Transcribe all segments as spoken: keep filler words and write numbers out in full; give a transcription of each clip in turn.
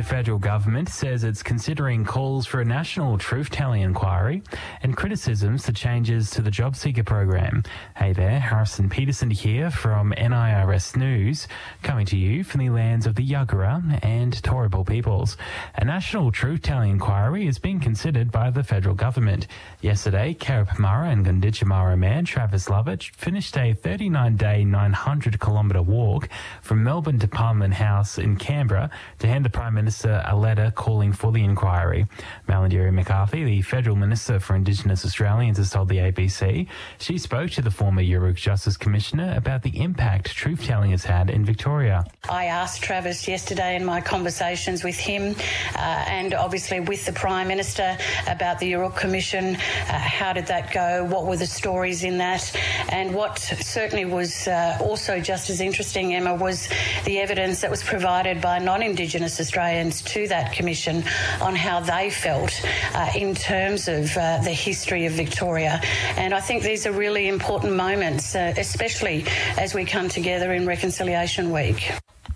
federal government says it's considering calls for a national truth-telling inquiry and criticisms to changes to the JobSeeker program. Hey there, Harrison Peterson here from N I R S News, coming to you from the lands of the Yuggera and Turrbal peoples. A national truth-telling inquiry is being considered by the federal government. Yesterday, Karapamara and Gunditjmara man Travis Lovett finished a thirty-nine day, nine hundred kilometre walk from Melbourne to Parliament House in Canberra to hand the Prime Minister a letter calling for the inquiry. Malarndirri McCarthy, the Federal Minister for Indigenous Australians, has told the A B C she spoke to the former Yoorrook Justice Commissioner about the impact truth-telling has had in Victoria. I asked Travis yesterday in my conversations with him uh, and obviously with the Prime Minister about the Yoorrook Commission. Uh, how did that go? What were the stories in that? And what certainly was uh, also just as interesting, Emma, was the evidence that was provided by non-Indigenous Australians to that commission on how they felt uh, in terms of uh, the history of Victoria. And I think these are really important moments, uh, especially as we come together in Reconciliation Week.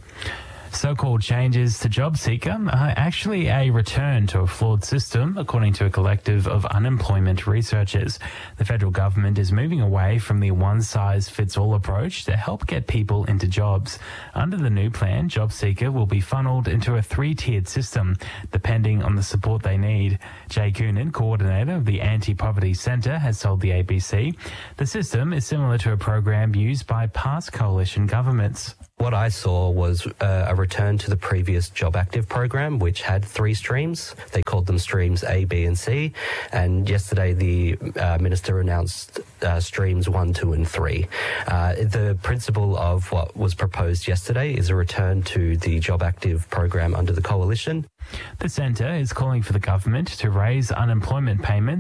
So-called changes to JobSeeker are actually a return to a flawed system, according to a collective of unemployment researchers. The federal government is moving away from the one-size-fits-all approach to help get people into jobs. Under the new plan, JobSeeker will be funneled into a three-tiered system, depending on the support they need. Jay Coonan, coordinator of the Anti-Poverty Centre, has told the A B C the system is similar to a program used by past coalition governments. What I saw was uh, a return to the previous Job Active program, which had three streams. They called them streams A, B and C. And yesterday the uh, Minister announced uh, streams one, two and three. Uh, the principle of what was proposed yesterday is a return to the Job Active program under the coalition. The centre is calling for the government to raise unemployment payments